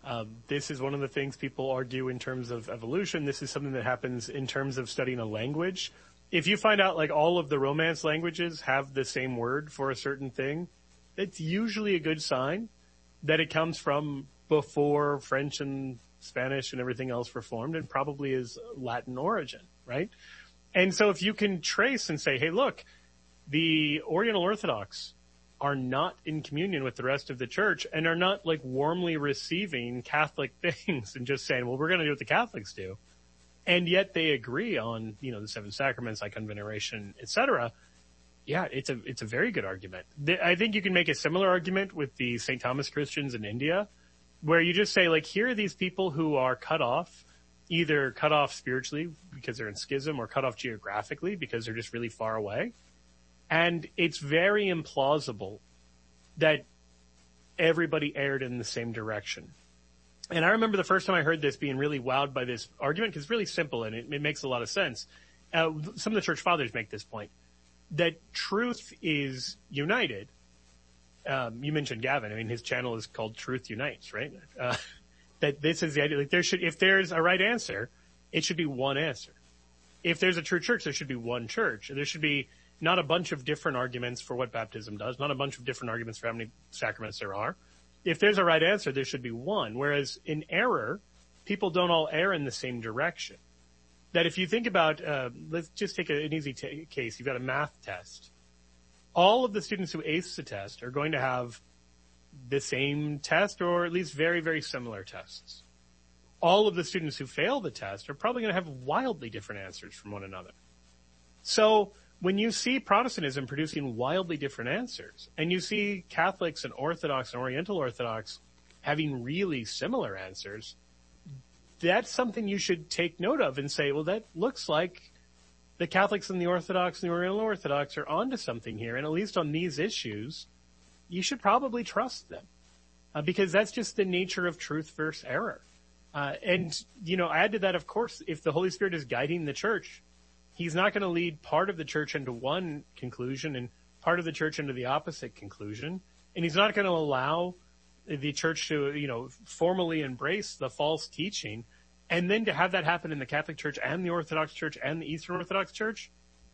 This is one of the things people argue in terms of evolution. This is something that happens in terms of studying a language. If you find out like all of the Romance languages have the same word for a certain thing, it's usually a good sign that it comes from before French and Spanish and everything else were formed, and probably is Latin origin, right? And so if you can trace and say, hey, look, the Oriental Orthodox are not in communion with the rest of the church and are not like warmly receiving Catholic things and just saying, well, we're going to do what the Catholics do. And yet they agree on, the seven sacraments, icon veneration, etc. Yeah, it's a very good argument. I think you can make a similar argument with the St. Thomas Christians in India, where you just say, like, here are these people who are cut off, either cut off spiritually because they're in schism or cut off geographically because they're just really far away. And it's very implausible that everybody erred in the same direction. And I remember the first time I heard this being really wowed by this argument, because it's really simple and it makes a lot of sense. Some of the church fathers make this point, that truth is united. You mentioned Gavin. I mean, his channel is called Truth Unites, right? That this is the idea. Like if there's a right answer, it should be one answer. If there's a true church, there should be one church. There should be not a bunch of different arguments for what baptism does, not a bunch of different arguments for how many sacraments there are. If there's a right answer, there should be one. Whereas in error, people don't all err in the same direction. That if you think about, let's just take an easy case. You've got a math test. All of the students who ace the test are going to have the same test, or at least very, very similar tests. All of the students who fail the test are probably going to have wildly different answers from one another. So when you see Protestantism producing wildly different answers, and you see Catholics and Orthodox and Oriental Orthodox having really similar answers, that's something you should take note of and say, well, that looks like the Catholics and the Orthodox and the Oriental Orthodox are onto something here. And at least on these issues, you should probably trust them, because that's just the nature of truth versus error. And add to that, of course, if the Holy Spirit is guiding the church, he's not going to lead part of the church into one conclusion and part of the church into the opposite conclusion. And he's not going to allow the church to, formally embrace the false teaching. And then to have that happen in the Catholic Church and the Orthodox Church and the Eastern Orthodox Church,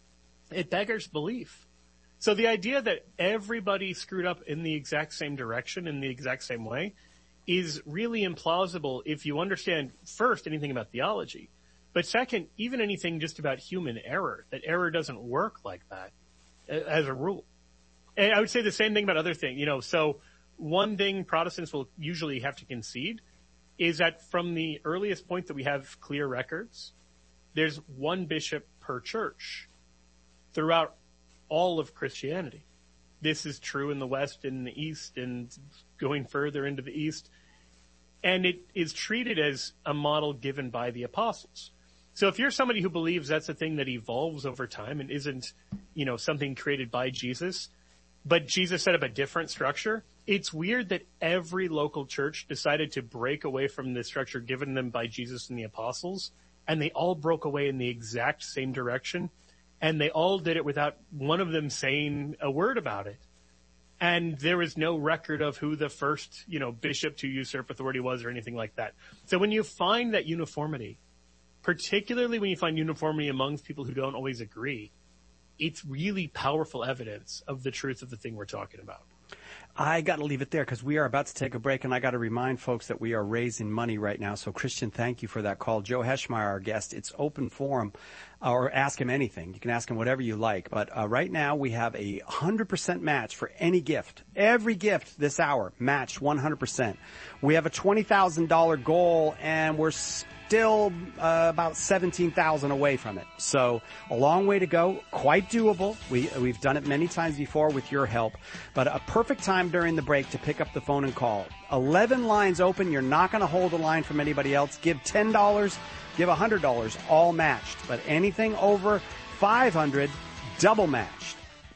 it beggars belief. So the idea that everybody screwed up in the exact same direction, in the exact same way, is really implausible if you understand, first, anything about theology. But second, even anything just about human error, that error doesn't work like that as a rule. And I would say the same thing about other things. So one thing Protestants will usually have to concede is that from the earliest point that we have clear records, there's one bishop per church throughout all of Christianity. This is true in the West and the East and going further into the East. And it is treated as a model given by the apostles. So if you're somebody who believes that's a thing that evolves over time and isn't, something created by Jesus, but Jesus set up a different structure, it's weird that every local church decided to break away from the structure given them by Jesus and the apostles, and they all broke away in the exact same direction, and they all did it without one of them saying a word about it. And there is no record of who the first, bishop to usurp authority was or anything like that. So when you find that uniformity, particularly when you find uniformity amongst people who don't always agree, it's really powerful evidence of the truth of the thing we're talking about. I got to leave it there because we are about to take a break, and I got to remind folks that we are raising money right now. So, Christian, thank you for that call. Joe Heschmeyer, our guest. It's open forum, or ask him anything. You can ask him whatever you like. But right now we have a 100% match for any gift. Every gift this hour matched 100%. We have a $20,000 goal, and we're still about 17,000 away from it. So a long way to go, quite doable. We've done it many times before with your help, but a perfect time during the break to pick up the phone and call. 11 lines open. You're not going to hold a line from anybody else. Give $10, give $100, all matched. But anything over $500, double matched.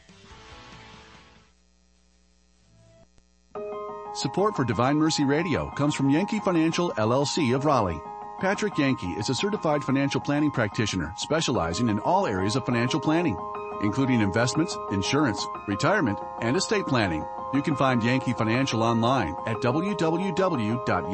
Support for Divine Mercy Radio comes from Yankee Financial, LLC of Raleigh. Patrick Yankee is a certified financial planning practitioner specializing in all areas of financial planning, including investments, insurance, retirement, and estate planning. You can find Yankee Financial online at www.yankee.com.